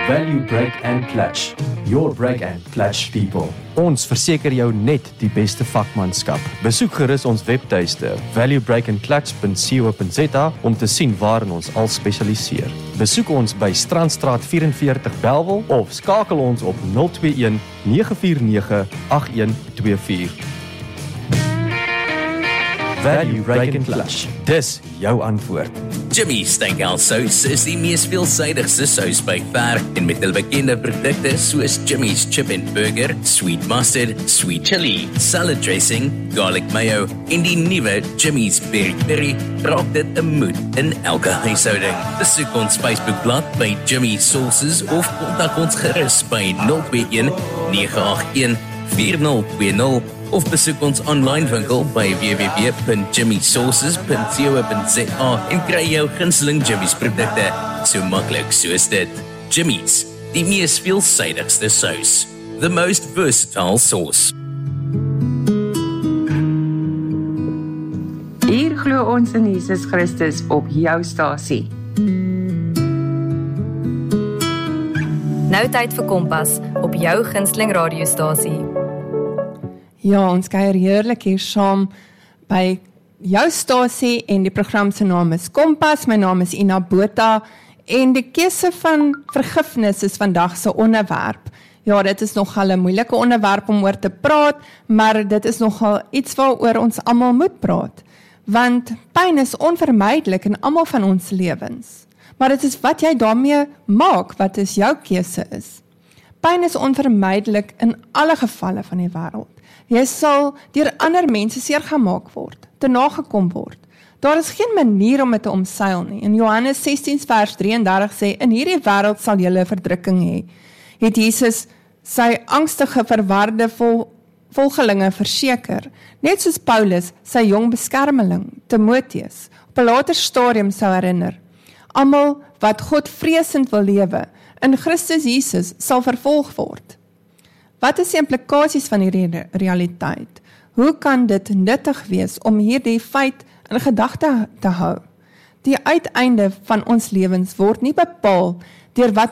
Value Brake and Clutch. Your brake and clutch people. Ons verseker jou net die beste vakmanskap. Besoek gerus ons webtuiste valuebreakandclutch.co.za om te sien waarin ons al spesialiseer. Besoek ons by Strandstraat 44 Bellville of skakel ons op 021 949 8124. Value Brake and Clutch. Dis jou antwoord. Jimmy's Steakhouse Sous is die mees veelsidigste sous by ver en met hulle bekende produkte soos Jimmy's Chip and Burger, Sweet Mustard, Sweet Chili, Salad Dressing, Garlic Mayo en die nuwe Jimmy's Berry Peri raak dit 'n moed in elke huishouding. Besoek ons Facebookblad by Jimmy Sauces of kontak ons gerus by 021 981 4020 of besoek ons online winkel by www.jimmysauces.co.za en kry jou gunsteling Jimmy's produkte so maklik soos dit. Jimmy's, die mees veelsidigste sous. The most versatile sauce. Hier glo ons in Jesus Christus op jou stasie. Nou tyd vir Kompas op jou gunsteling radiostasie. Ja, ons kuier heerlik hier saam by jou stasie en die program se naam is Kompas. My naam is Ina Botha en die keuse van vergifnis is vandag se onderwerp. Ja, dit is nogal 'n moeilike onderwerp om oor te praat, maar dit is nogal iets waaroor ons almal moet praat. Want pyn is onvermydelik in almal van ons lewens. Maar dit is wat jy daarmee maak, wat is jou keuse is. Pyn is onvermydelik in alle gevalle van die wêreld. Jy sal deur ander mense seer gemaak word, te nagekom word. Daar is geen manier om dit te omseil nie. In Johannes 16 vers 33 sê, in hierdie wêreld sal julle verdrukking hê. Het Jesus sy angstige verwarde volgelinge verseker, net soos Paulus sy jong beskermeling, Timoteus, op 'n later stadium sou herinner. Almal wat God vreesend wil lewe, in Christus Jesus sal vervolg word. Wat is die implikasies van hierdie realiteit? Hoe kan dit nuttig wees om hierdie feit in gedagte te hou? Die uiteinde van ons lewens word nie bepaal deur wat